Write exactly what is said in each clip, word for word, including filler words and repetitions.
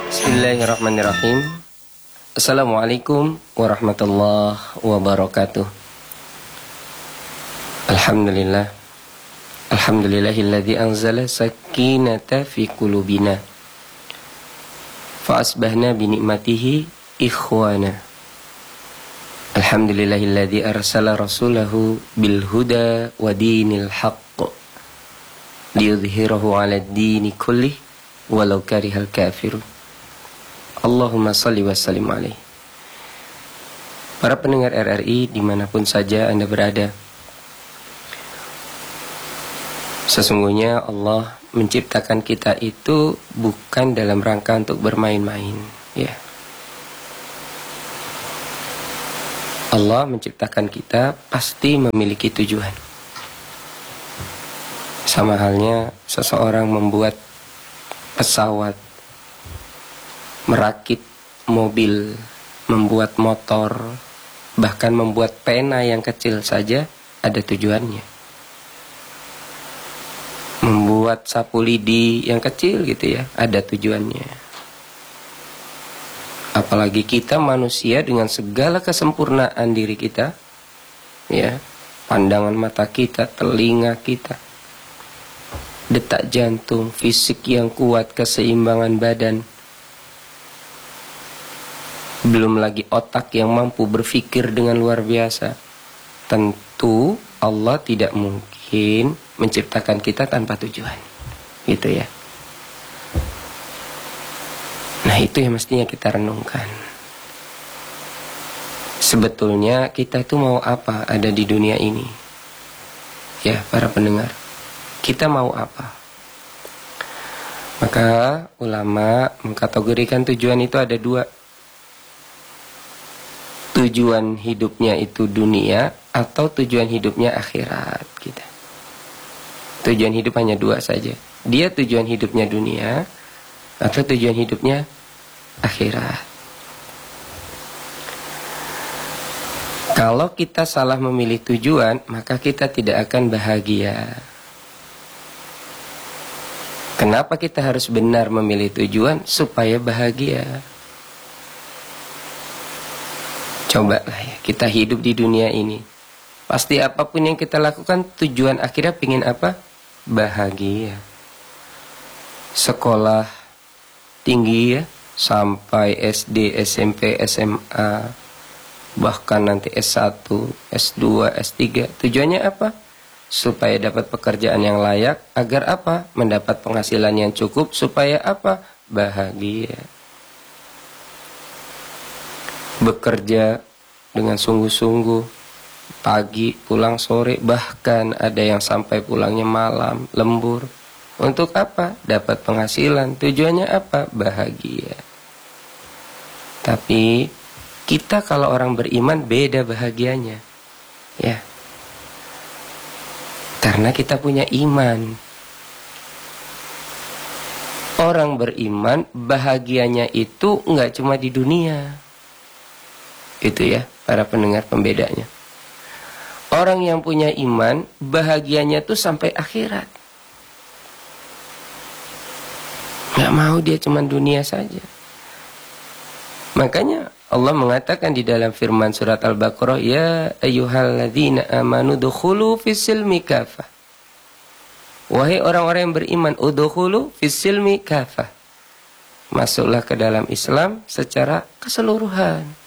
Bismillahirrahmanirrahim. Assalamualaikum warahmatullahi wabarakatuh. Alhamdulillah. Alhamdulillahilladzi anzala sakinata fi qulubina fa asbahna bi ni'matihi ikhwana. Alhamdulillahilladzi arsala rasulahu bil huda wa dinil haqq liyudhhirahu 'alad dini kullih walau karihal kafirun. Allahumma salli wa sallim alaih. Para pendengar R R I dimanapun saja Anda berada, sesungguhnya Allah menciptakan kita itu bukan dalam rangka untuk bermain-main, ya. Allah menciptakan kita pasti memiliki tujuan. Sama halnya seseorang membuat pesawat, merakit mobil, membuat motor, bahkan membuat pena yang kecil saja ada tujuannya. Membuat sapu lidi yang kecil gitu ya, ada tujuannya. Apalagi kita manusia dengan segala kesempurnaan diri kita, ya, pandangan mata kita, telinga kita, detak jantung, fisik yang kuat, keseimbangan badan, belum lagi otak yang mampu berpikir dengan luar biasa. Tentu Allah tidak mungkin menciptakan kita tanpa tujuan, gitu ya. Nah, itu yang mestinya kita renungkan. Sebetulnya kita tuh mau apa ada di dunia ini? Ya, para pendengar, kita mau apa? Maka ulama mengkategorikan tujuan itu ada dua. Tujuan hidupnya itu dunia atau tujuan hidupnya akhirat kita. Tujuan hidup hanya dua saja. Dia tujuan hidupnya dunia atau tujuan hidupnya akhirat. Kalau kita salah memilih tujuan, maka kita tidak akan bahagia. Kenapa kita harus benar memilih tujuan? Supaya bahagia. Cobalah ya, kita hidup di dunia ini. Pasti apapun yang kita lakukan, tujuan akhirnya pingin apa? Bahagia. Sekolah tinggi ya, sampai S D, S M P, S M A, bahkan nanti S satu, S dua, S tiga. Tujuannya apa? Supaya dapat pekerjaan yang layak. Agar apa? Mendapat penghasilan yang cukup. Supaya apa? Bahagia. Bekerja dengan sungguh-sungguh, pagi pulang sore, bahkan ada yang sampai pulangnya malam, lembur. Untuk apa? Dapat penghasilan. Tujuannya apa? Bahagia. Tapi kita kalau orang beriman beda bahagianya, ya. Karena kita punya iman. Orang beriman bahagianya itu nggak cuma di dunia. Itu ya, para pendengar, pembedanya. Orang yang punya iman, bahagianya tuh sampai akhirat. Gak mau dia cuma dunia saja. Makanya Allah mengatakan di dalam firman surat Al-Baqarah, ya ayyuhalladzina amanu dukhulu fis-silmi kafah. Wahai orang-orang yang beriman, udkhulu fis-silmi kafah. Masuklah ke dalam Islam secara keseluruhan.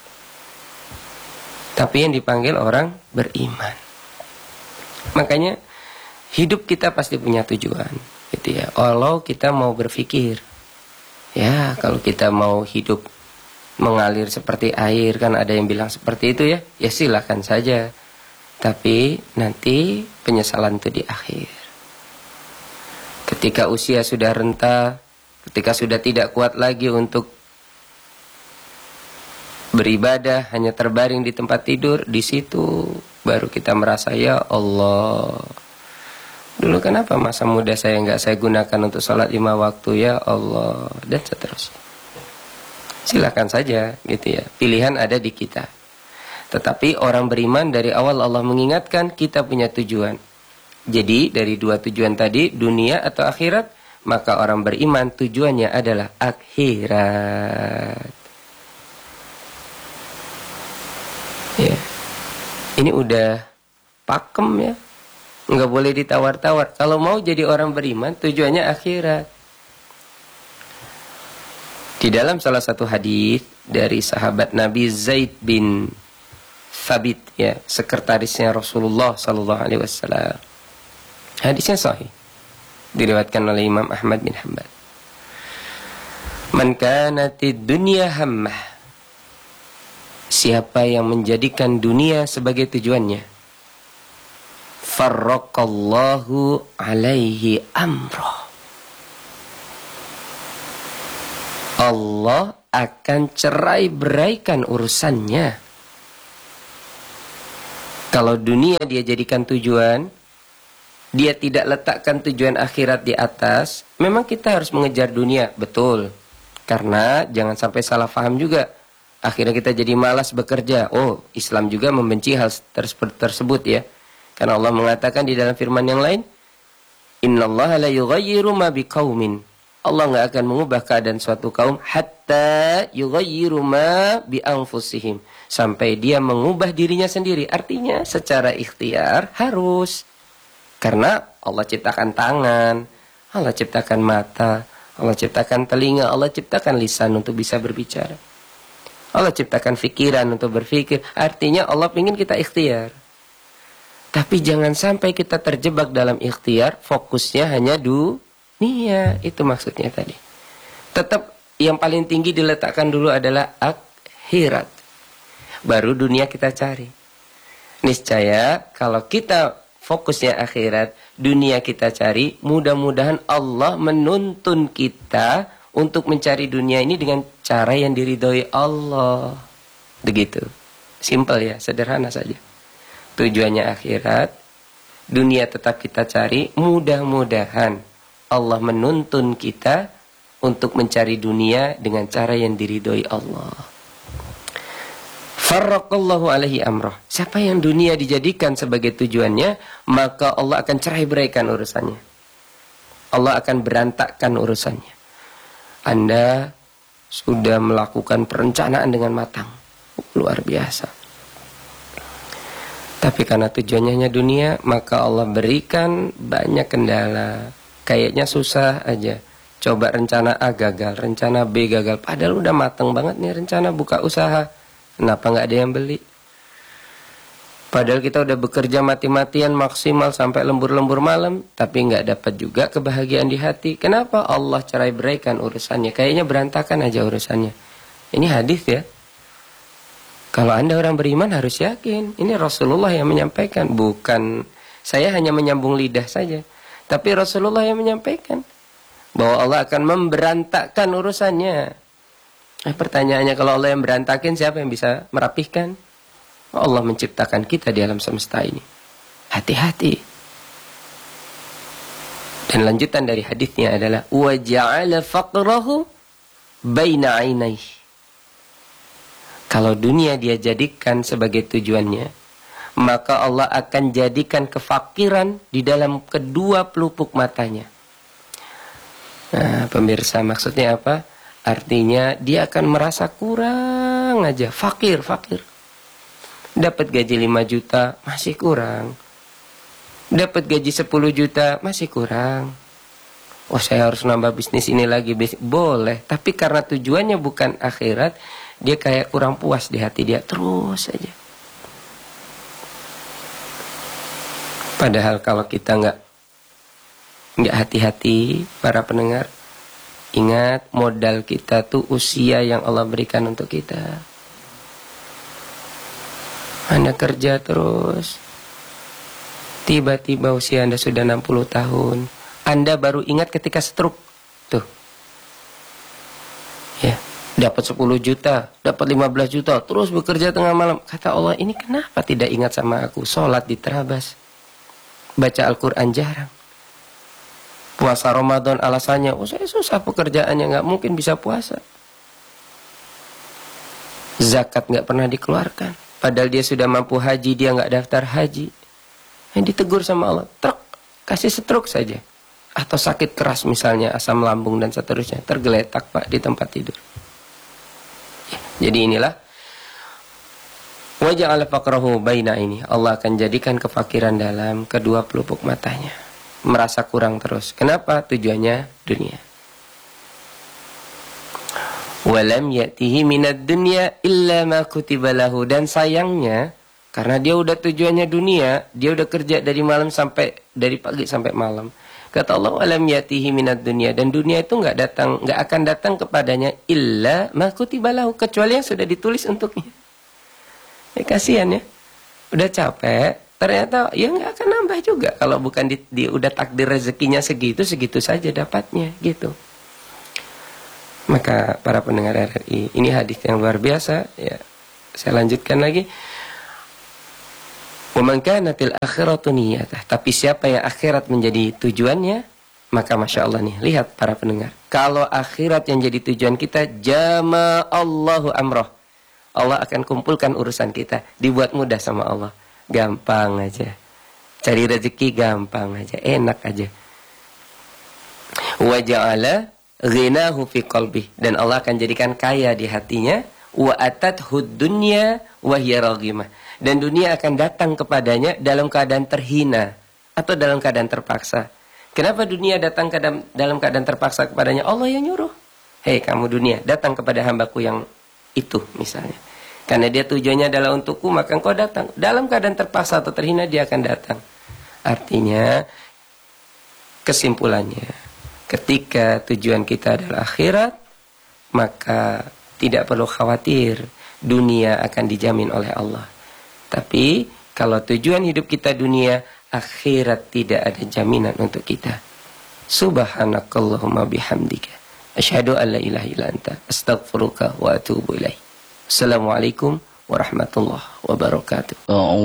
Tapi yang dipanggil orang beriman. Makanya hidup kita pasti punya tujuan, gitu ya. Kalau kita mau berpikir, ya, kalau kita mau hidup mengalir seperti air, kan ada yang bilang seperti itu ya. Ya silakan saja. Tapi nanti penyesalan itu di akhir. Ketika usia sudah renta, ketika sudah tidak kuat lagi untuk beribadah, hanya terbaring di tempat tidur, di situ baru kita merasa, ya Allah, dulu kenapa masa muda saya nggak saya gunakan untuk sholat lima waktu, ya Allah, dan seterusnya. Silakan saja, gitu ya. Pilihan ada di kita. Tetapi orang beriman dari awal Allah mengingatkan kita punya tujuan. Jadi dari dua tujuan tadi, dunia atau akhirat, maka orang beriman tujuannya adalah akhirat. Ya. Ini udah pakem ya. Nggak boleh ditawar-tawar. Kalau mau jadi orang beriman, tujuannya akhirat. Di dalam salah satu hadis dari sahabat Nabi Zaid bin Thabit, ya, sekretarisnya Rasulullah Sallallahu Alaihi Wasallam. Hadisnya sahih, diriwayatkan oleh Imam Ahmad bin Hanbal. Man kanatid dunya hammah, siapa yang menjadikan dunia sebagai tujuannya, farraqallahu alaihi amrah, Allah akan cerai beraikan urusannya. Kalau dunia dia jadikan tujuan, dia tidak letakkan tujuan akhirat di atas, memang kita harus mengejar dunia, betul. Karena jangan sampai salah paham juga. Akhirnya kita jadi malas bekerja. Oh, Islam juga membenci hal tersebut ya. Karena Allah mengatakan di dalam firman yang lain, Innallaha la yughayyiru ma biqaumin. Allah nggak akan mengubah keadaan suatu kaum hatta yughayyiru ma bi anfusihim, sampai dia mengubah dirinya sendiri. Artinya secara ikhtiar harus. Karena Allah ciptakan tangan, Allah ciptakan mata, Allah ciptakan telinga, Allah ciptakan lisan untuk bisa berbicara. Allah ciptakan fikiran untuk berpikir. Artinya Allah ingin kita ikhtiar. Tapi jangan sampai kita terjebak dalam ikhtiar, fokusnya hanya dunia. Itu maksudnya tadi. Tetap yang paling tinggi diletakkan dulu adalah akhirat. Baru dunia kita cari. Niscaya kalau kita fokusnya akhirat, dunia kita cari, mudah-mudahan Allah menuntun kita untuk mencari dunia ini dengan cara yang diridhoi Allah. Begitu. Simpel ya, sederhana saja. Tujuannya akhirat, dunia tetap kita cari, mudah-mudahan Allah menuntun kita untuk mencari dunia dengan cara yang diridhoi Allah. Farraqallahu alaihi amrah. Siapa yang dunia dijadikan sebagai tujuannya, maka Allah akan cerai beraikan urusannya. Allah akan berantakkan urusannya. Anda sudah melakukan perencanaan dengan matang, luar biasa. Tapi karena tujuannya hanya dunia, maka Allah berikan banyak kendala. Kayaknya susah aja. Coba rencana A gagal, rencana B gagal. Padahal udah matang banget nih rencana buka usaha. Kenapa nggak ada yang beli? Padahal kita udah bekerja mati-matian maksimal sampai lembur-lembur malam, tapi nggak dapat juga kebahagiaan di hati. Kenapa? Allah cerai beraikan urusannya. Kayaknya berantakan aja urusannya. Ini hadis ya. Kalau Anda orang beriman harus yakin. Ini Rasulullah yang menyampaikan. Bukan saya hanya menyambung lidah saja. Tapi Rasulullah yang menyampaikan. Bahwa Allah akan memberantakkan urusannya. Nah, pertanyaannya, kalau Allah yang berantakin, siapa yang bisa merapihkan? Allah menciptakan kita di alam semesta ini. Hati-hati. Dan lanjutan dari hadisnya adalah wa ja'ala faqrahu baina 'ainaihi. Kalau dunia dia jadikan sebagai tujuannya, maka Allah akan jadikan kefakiran di dalam kedua pelupuk matanya. Nah, pemirsa, maksudnya apa? Artinya dia akan merasa kurang aja, fakir, fakir. Dapat gaji lima juta, masih kurang. Dapat gaji sepuluh juta, masih kurang. Oh, saya harus nambah bisnis ini lagi. Boleh, tapi karena tujuannya bukan akhirat, dia kayak kurang puas di hati dia, terus aja. Padahal kalau kita nggak nggak hati-hati, para pendengar, ingat modal kita tuh usia yang Allah berikan untuk kita. Anda kerja terus, tiba-tiba usia Anda sudah enam puluh tahun. Anda baru ingat ketika stroke. Tuh. Ya, dapat sepuluh juta, dapat lima belas juta, terus bekerja tengah malam. Kata Allah, ini kenapa tidak ingat sama aku? Sholat diterabas, baca Al-Quran jarang. Puasa Ramadan alasannya, oh saya susah pekerjaannya, nggak mungkin bisa puasa. Zakat nggak pernah dikeluarkan. Padahal dia sudah mampu haji, dia nggak daftar haji. Yang ditegur sama Allah, truk, kasih stroke saja. atau sakit keras misalnya asam lambung dan seterusnya, tergeletak Pak di tempat tidur. Jadi inilah wa ja'ala faqrahu baina ini, Allah akan jadikan kefakiran dalam kedua pelupuk matanya, merasa kurang terus. Kenapa? Tujuannya dunia. Walam ya'tihi minad dunya illa ma kutiba lahu, dan sayangnya karena dia udah tujuannya dunia, dia udah kerja dari malam sampai dari pagi sampai malam. Kata Allah, walam ya'tihi minad dunya, dan dunia itu enggak datang, enggak akan datang kepadanya illa ma kutiba lahu, kecuali yang sudah ditulis untuknya. Ya kasihan ya. Udah capek, ternyata ya enggak akan nambah juga kalau bukan di, di udah takdir rezekinya segitu, segitu saja dapatnya gitu. Maka para pendengar R R I, ini hadis yang luar biasa ya. Saya lanjutkan lagi. Wa man kanatil akhiratu niyatah, tapi siapa yang akhirat menjadi tujuannya, maka Masya Allah nih, lihat para pendengar, kalau akhirat yang jadi tujuan kita, jama Allahu amroh, Allah akan kumpulkan urusan kita, dibuat mudah sama Allah, gampang aja, cari rezeki gampang aja, enak aja. Wa ja'ala ghinahu fi qalbi, dan Allah akan jadikan kaya di hatinya. Wa atathu dunya wa hiya raghimah, dan dunia akan datang kepadanya dalam keadaan terhina atau dalam keadaan terpaksa. Kenapa dunia datang ke dalam keadaan terpaksa kepadanya? Allah yang nyuruh. Hei kamu dunia, datang kepada hambaku yang itu misalnya. Karena dia tujuannya adalah untukku, maka engkau datang. Dalam keadaan terpaksa atau terhina dia akan datang. Artinya kesimpulannya, ketika tujuan kita adalah akhirat, maka tidak perlu khawatir, dunia akan dijamin oleh Allah. Tapi kalau tujuan hidup kita dunia, akhirat tidak ada jaminan untuk kita. Subhanakallahumma bihamdika, asyhadu an la ilaha illa anta, astaghfiruka wa atubu ilaik. Assalamualaikum warahmatullahi wabarakatuh.